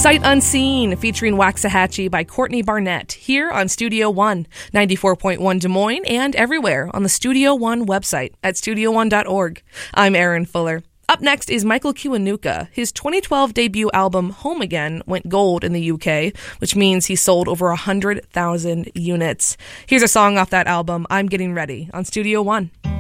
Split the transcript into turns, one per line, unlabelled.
Sight Unseen, featuring Waxahachie by Courtney Barnett, here on Studio One, 94.1 Des Moines, and everywhere on the Studio One website at studio1.org. I'm Erin Fuller. Up next is Michael Kiwanuka. His 2012 debut album, Home Again, went gold in the UK, which means he sold over 100,000 units. Here's a song off that album, I'm Getting Ready, on Studio One.